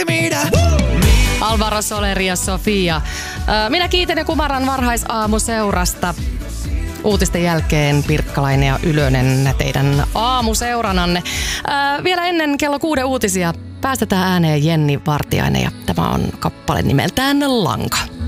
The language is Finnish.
Alvaro Soler ja Sofia. Minä kiitän ja kumaran varhaisaamuseurasta. Uutisten jälkeen Pirkkalainen ja Ylönen teidän aamuseurananne. Vielä ennen kello 6 uutisia päästetään ääneen Jenni Vartiainen ja tämä on kappale nimeltään Lanka.